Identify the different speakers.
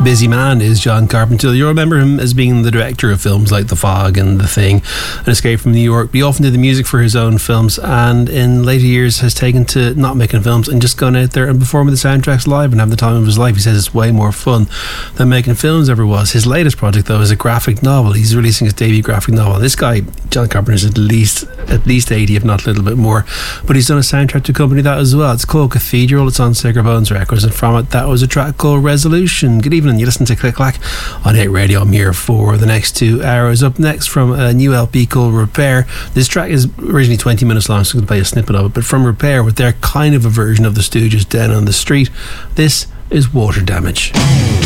Speaker 1: busy man is John Carpenter. You'll remember him as being the director of films like The Fog and The Thing and Escape from New York. But he often did the music for his own films, and in later years has taken to not making films and just going out there and performing the soundtracks live and having the time of his life. He says it's way more fun than making films ever was. His latest project, though, is a graphic novel. He's releasing his debut graphic novel. This guy, John Carpenter, is at least 80, if not a little bit more. But he's done a soundtrack to accompany that as well. It's called Cathedral. It's on Sacred Bones Records, and from it, that was a track called Resolution. Good evening. You listen to Click Clack on 8 Radio. I'm here for the next 2 hours. Up next, from a new LP called Repair. This track is originally 20 minutes long, so I'm going to play a snippet of it. But from Repair, with their kind of a version of the Stooges, Down on the Street, this is Water Damage.